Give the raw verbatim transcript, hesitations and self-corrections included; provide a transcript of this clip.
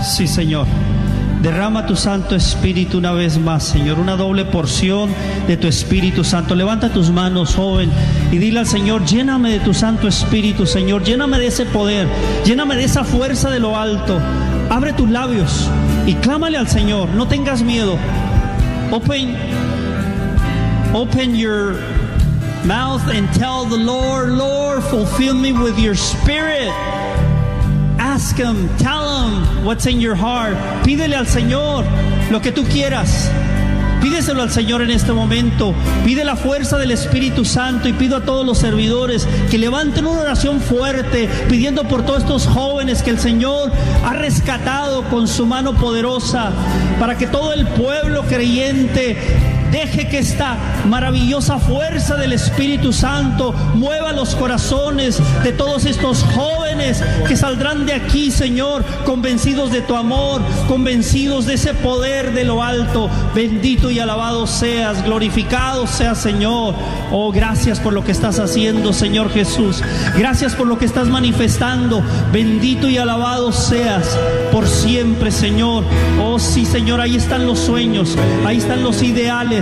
Sí, Señor. Derrama tu Santo Espíritu una vez más, Señor, una doble porción de tu Espíritu Santo. Levanta tus manos, joven, y dile al Señor: lléname de tu Santo Espíritu, Señor, lléname de ese poder, lléname de esa fuerza de lo alto. Abre tus labios y clámale al Señor, no tengas miedo. Open, open your mouth and tell the Lord, Lord, fulfill me with your Spirit. Ask Him, tell Him what's in your heart. Pídele al Señor lo que tú quieras. Pídeselo al Señor en este momento. Pide la fuerza del Espíritu Santo, y pido a todos los servidores que levanten una oración fuerte, pidiendo por todos estos jóvenes que el Señor ha rescatado con su mano poderosa, para que todo el pueblo creyente deje que esta maravillosa fuerza del Espíritu Santo mueva los corazones de todos estos jóvenes que saldrán de aquí, Señor, convencidos de tu amor, convencidos de ese poder de lo alto. Bendito y alabado seas, glorificado seas, Señor. Oh, gracias por lo que estás haciendo, Señor Jesús. Gracias por lo que estás manifestando. Bendito y alabado seas por siempre, Señor. Oh, sí, Señor, ahí están los sueños, ahí están los ideales.